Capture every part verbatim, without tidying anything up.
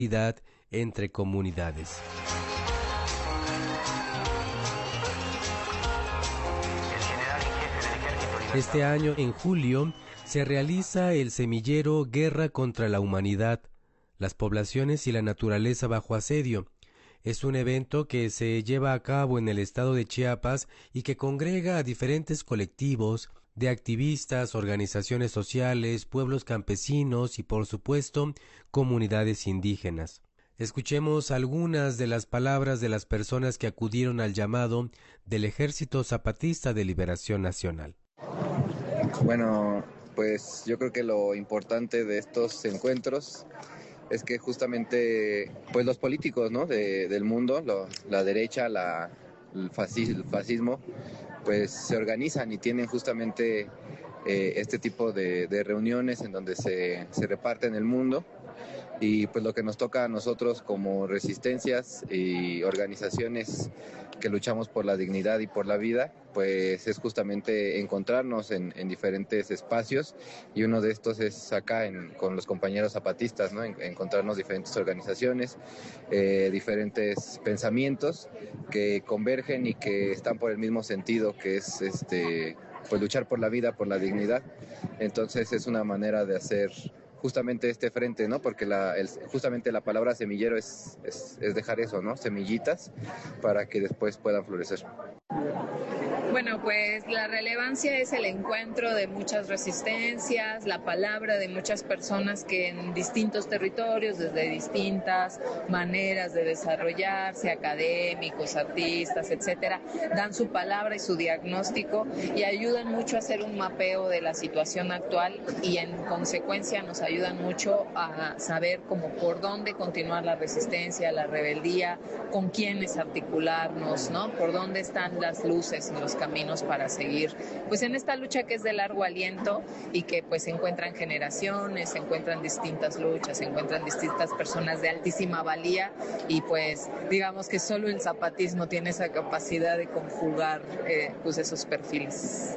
entre comunidades. Este año, en julio, se realiza el semillero Guerra contra la Humanidad, las poblaciones y la naturaleza bajo asedio. Es un evento que se lleva a cabo en el estado de Chiapas y que congrega a diferentes colectivos de activistas, organizaciones sociales, pueblos campesinos y, por supuesto, comunidades indígenas. Escuchemos algunas de las palabras de las personas que acudieron al llamado del Ejército Zapatista de Liberación Nacional. Bueno, pues yo creo que lo importante de estos encuentros es que justamente pues los políticos, ¿no? de, del mundo, lo, la derecha, la, el, fascismo, el fascismo, pues se organizan y tienen justamente eh, este tipo de, de reuniones en donde se, se reparten el mundo. Y pues lo que nos toca a nosotros como resistencias y organizaciones que luchamos por la dignidad y por la vida, pues es justamente encontrarnos en, en diferentes espacios, y uno de estos es acá en, con los compañeros zapatistas, ¿no? En, encontrarnos diferentes organizaciones, eh, diferentes pensamientos que convergen y que están por el mismo sentido, que es este pues luchar por la vida, por la dignidad. Entonces es una manera de hacer justamente este frente, ¿no? Porque la, el, justamente la palabra semillero es, es, es dejar eso, ¿no? Semillitas para que después puedan florecer. Bueno, pues la relevancia es el encuentro de muchas resistencias, la palabra de muchas personas que en distintos territorios, desde distintas maneras de desarrollarse, académicos, artistas, etcétera, dan su palabra y su diagnóstico y ayudan mucho a hacer un mapeo de la situación actual, y en consecuencia nos ayudan mucho a saber cómo por dónde continuar la resistencia, la rebeldía, con quiénes articularnos, ¿no? Por dónde están las luces y los caminos para seguir pues en esta lucha que es de largo aliento y que pues se encuentran generaciones, se encuentran distintas luchas, se encuentran distintas personas de altísima valía, y pues digamos que solo el zapatismo tiene esa capacidad de conjugar eh, pues esos perfiles.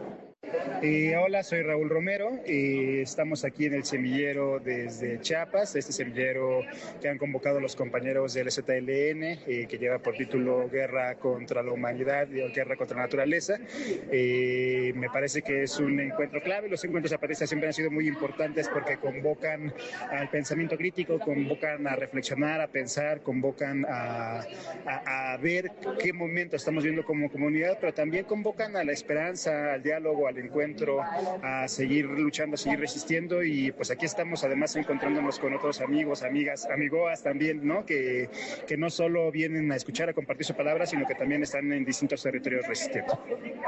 Eh, hola, soy Raúl Romero y estamos aquí en el semillero desde Chiapas, este semillero que han convocado los compañeros del Z L N, eh, que lleva por título Guerra contra la Humanidad y Guerra contra la Naturaleza. Eh, me parece que es un encuentro clave. Los encuentros zapatistas siempre han sido muy importantes porque convocan al pensamiento crítico, convocan a reflexionar, a pensar, convocan a, a, a ver qué momento estamos viendo como comunidad, pero también convocan a la esperanza, al diálogo, al encuentro, a seguir luchando, a seguir resistiendo. Y pues aquí estamos además encontrándonos con otros amigos, amigas, amigoas también, ¿no? Que, que no solo vienen a escuchar, a compartir su palabra, sino que también están en distintos territorios resistiendo.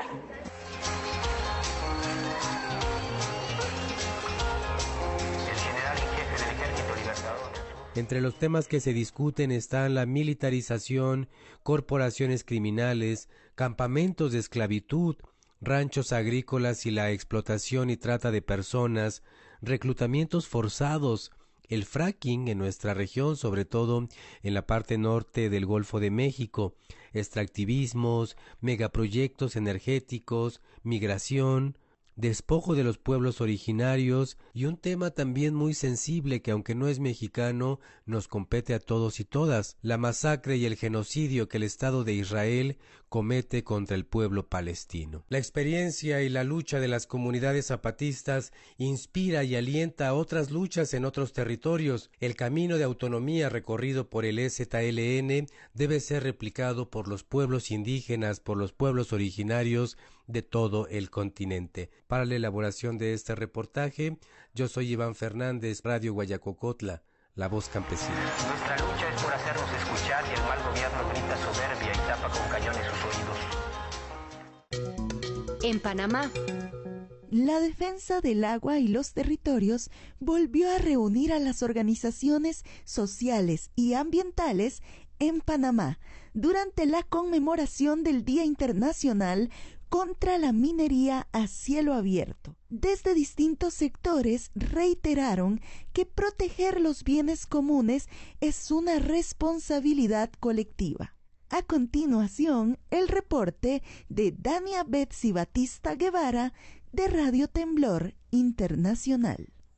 Entre los temas que se discuten están la militarización, corporaciones criminales, campamentos de esclavitud, ranchos agrícolas y la explotación y trata de personas, reclutamientos forzados, el fracking en nuestra región, sobre todo en la parte norte del Golfo de México, extractivismos, megaproyectos energéticos, migración, despojo de los pueblos originarios y un tema también muy sensible que, aunque no es mexicano, nos compete a todos y todas: la masacre y el genocidio que el Estado de Israel comete contra el pueblo palestino. La experiencia y la lucha de las comunidades zapatistas inspira y alienta a otras luchas en otros territorios. El camino de autonomía recorrido por el E Z L N debe ser replicado por los pueblos indígenas, por los pueblos originarios de todo el continente. Para la elaboración de este reportaje, yo soy Iván Fernández, Radio Guayacocotla, la voz campesina. Nuestra lucha es por hacernos escuchar y el mal gobierno grita soberbia y tapa con cañones sus oídos. En Panamá, la defensa del agua y los territorios volvió a reunir a las organizaciones sociales y ambientales en Panamá durante la conmemoración del Día Internacional contra la minería a cielo abierto. Desde distintos sectores reiteraron que proteger los bienes comunes es una responsabilidad colectiva. A continuación, el reporte de Dania Betsy Batista Guevara de Radio Temblor Internacional.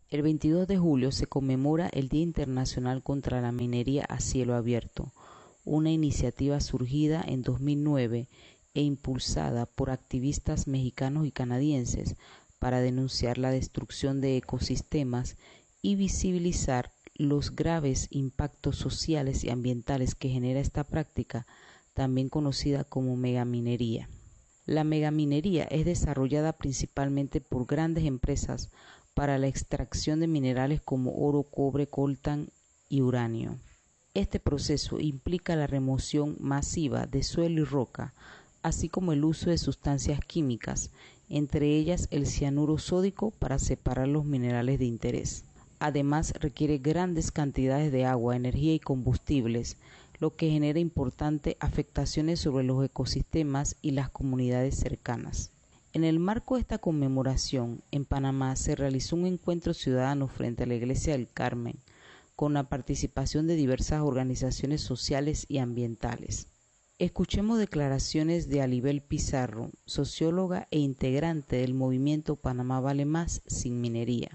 El veintidós de julio se conmemora el Día Internacional contra la Minería a Cielo Abierto, una iniciativa surgida en dos mil nueve e impulsada por activistas mexicanos y canadienses para denunciar la destrucción de ecosistemas y visibilizar los graves impactos sociales y ambientales que genera esta práctica, también conocida como megaminería. La megaminería es desarrollada principalmente por grandes empresas para la extracción de minerales como oro, cobre, coltán y uranio. Este proceso implica la remoción masiva de suelo y roca, así como el uso de sustancias químicas, entre ellas el cianuro sódico para separar los minerales de interés. Además, requiere grandes cantidades de agua, energía y combustibles, lo que genera importantes afectaciones sobre los ecosistemas y las comunidades cercanas. En el marco de esta conmemoración, en Panamá se realizó un encuentro ciudadano frente a la Iglesia del Carmen, con la participación de diversas organizaciones sociales y ambientales. Escuchemos declaraciones de Alibel Pizarro, socióloga e integrante del movimiento Panamá Vale Más sin Minería.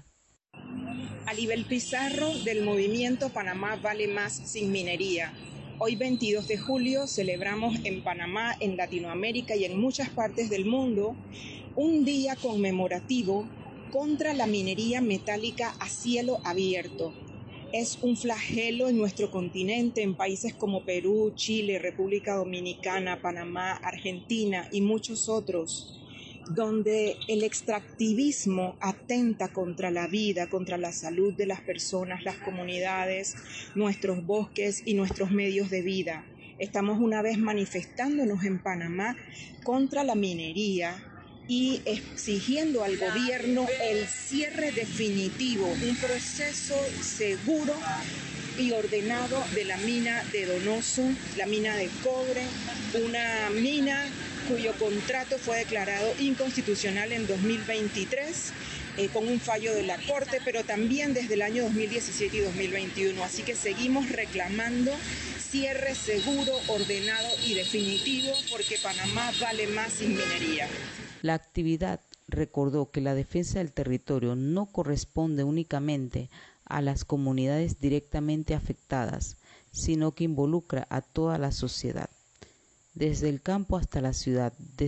Alibel Pizarro, del movimiento Panamá Vale Más sin Minería. Hoy veintidós de julio celebramos en Panamá, en Latinoamérica y en muchas partes del mundo un día conmemorativo contra la minería metálica a cielo abierto. Es un flagelo en nuestro continente, en países como Perú, Chile, República Dominicana, Panamá, Argentina y muchos otros, donde el extractivismo atenta contra la vida, contra la salud de las personas, las comunidades, nuestros bosques y nuestros medios de vida. Estamos una vez manifestándonos en Panamá contra la minería y exigiendo al gobierno el cierre definitivo, un proceso seguro y ordenado de la mina de Donoso, la mina de cobre, una mina cuyo contrato fue declarado inconstitucional en dos mil veintitrés eh, con un fallo de la Corte, pero también desde el año dos mil diecisiete y dos mil veintiuno. Así que seguimos reclamando cierre seguro, ordenado y definitivo, porque Panamá vale más sin minería. La actividad recordó que la defensa del territorio no corresponde únicamente a las comunidades directamente afectadas, sino que involucra a toda la sociedad, desde el campo hasta la ciudad, desde